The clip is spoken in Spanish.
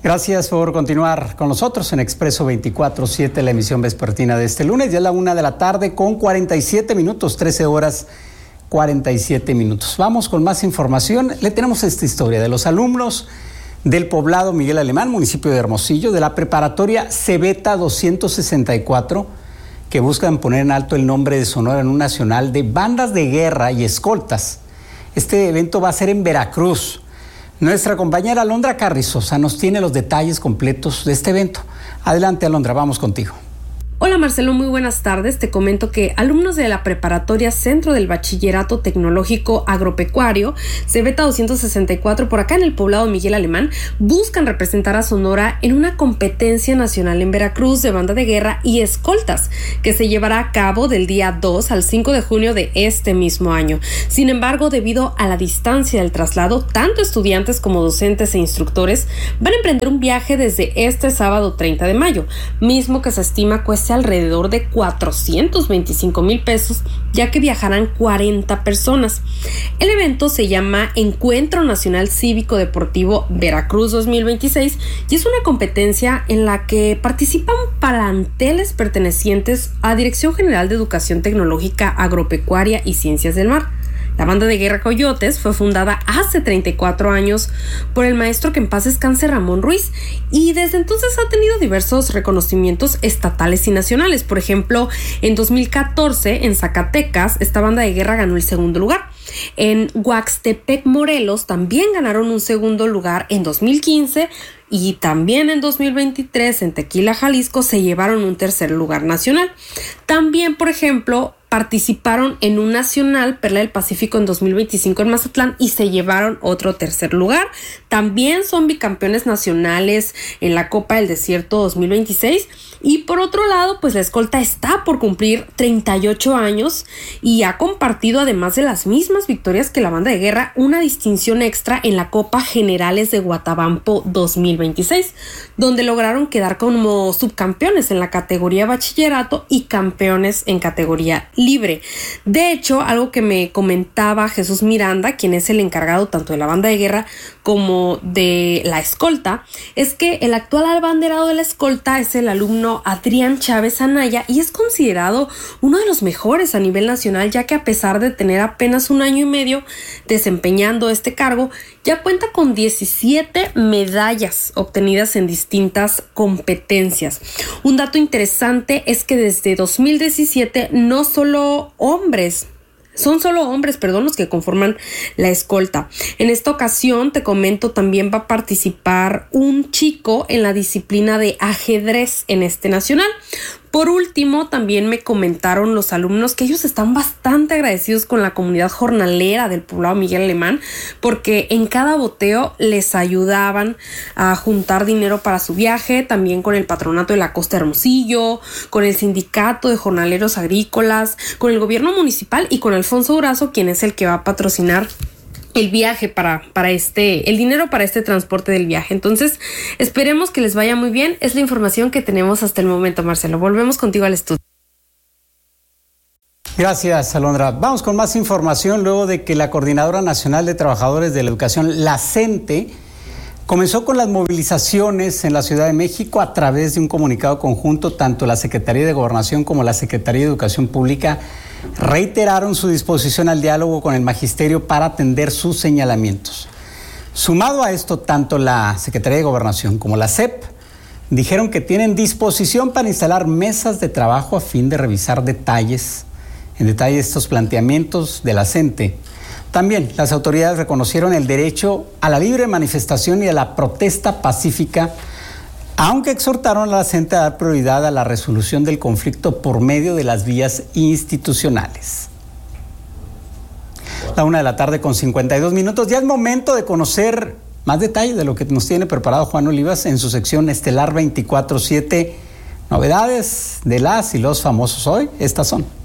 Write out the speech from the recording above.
Gracias por continuar con nosotros en Expreso 24/7, la emisión vespertina de este lunes. Ya es la 1 de la tarde con 47 minutos, 13 horas 47 minutos. Vamos con más información. Le tenemos esta historia de los alumnos del poblado Miguel Alemán, municipio de Hermosillo, de la preparatoria Cebeta 264, que buscan poner en alto el nombre de Sonora en un nacional de bandas de guerra y escoltas. Este evento va a ser en Veracruz. Nuestra compañera Alondra Carrizosa nos tiene los detalles completos de este evento. Adelante, Alondra, vamos contigo. Hola Marcelo, muy buenas tardes. Te comento que alumnos de la preparatoria Centro del Bachillerato Tecnológico Agropecuario, Cebeta 264, por acá en el poblado Miguel Alemán, buscan representar a Sonora en una competencia nacional en Veracruz de banda de guerra y escoltas, que se llevará a cabo del día 2 al 5 de junio de este mismo año. Sin embargo, debido a la distancia del traslado, tanto estudiantes como docentes e instructores van a emprender un viaje desde este sábado 30 de mayo, mismo que se estima cuesta alrededor de 425,000 pesos, ya que viajarán 40 personas. El evento se llama Encuentro Nacional Cívico Deportivo Veracruz 2026 y es una competencia en la que participan planteles pertenecientes a Dirección General de Educación Tecnológica, Agropecuaria y Ciencias del Mar. La banda de guerra Coyotes fue fundada hace 34 años por el maestro que en paz descanse Ramón Ruiz y desde entonces ha tenido diversos reconocimientos estatales y nacionales. Por ejemplo, en 2014 en Zacatecas esta banda de guerra ganó el segundo lugar. En Huaxtepec, Morelos también ganaron un segundo lugar en 2015 y también en 2023 en Tequila, Jalisco se llevaron un tercer lugar nacional. También, por ejemplo, participaron en un nacional Perla del Pacífico en 2025 en Mazatlán y se llevaron otro tercer lugar. También son bicampeones nacionales en la Copa del Desierto 2026. Y por otro lado, pues la escolta está por cumplir 38 años y ha compartido, además de las mismas victorias que la banda de guerra, una distinción extra en la Copa Generales de Guatabampo 2026, donde lograron quedar como subcampeones en la categoría bachillerato y campeones en categoría libre. De hecho, algo que me comentaba Jesús Miranda, quien es el encargado tanto de la banda de guerra como de la escolta, es que el actual abanderado de la escolta es el alumno Adrián Chávez Anaya y es considerado uno de los mejores a nivel nacional, ya que a pesar de tener apenas un año y medio desempeñando este cargo, ya cuenta con 17 medallas obtenidas en distintas competencias. Un dato interesante es que desde 2017 son solo hombres, los que conforman la escolta. En esta ocasión, te comento, también va a participar un chico en la disciplina de ajedrez en este nacional. Por último, también me comentaron los alumnos que ellos están bastante agradecidos con la comunidad jornalera del poblado Miguel Alemán, porque en cada boteo les ayudaban a juntar dinero para su viaje, también con el patronato de la Costa Hermosillo, con el sindicato de jornaleros agrícolas, con el gobierno municipal y con Alfonso Durazo, quien es el que va a patrocinar el viaje el dinero para este transporte del viaje. Entonces, esperemos que les vaya muy bien. Es la información que tenemos hasta el momento, Marcelo. Volvemos contigo al estudio. Gracias, Alondra. Vamos con más información luego de que la Coordinadora Nacional de Trabajadores de la Educación, la CENTE, comenzó con las movilizaciones en la Ciudad de México a través de un comunicado conjunto. Tanto la Secretaría de Gobernación como la Secretaría de Educación Pública reiteraron su disposición al diálogo con el magisterio para atender sus señalamientos. Sumado a esto, tanto la Secretaría de Gobernación como la SEP dijeron que tienen disposición para instalar mesas de trabajo a fin de revisar en detalle estos planteamientos de la CENTE. También las autoridades reconocieron el derecho a la libre manifestación y a la protesta pacífica, aunque exhortaron a la CENTE a dar prioridad a la resolución del conflicto por medio de las vías institucionales. La 1 de la tarde con 52 minutos. Ya es momento de conocer más detalles de lo que nos tiene preparado Juan Olivas en su sección Estelar 24/7. Novedades de las y los famosos hoy, estas son.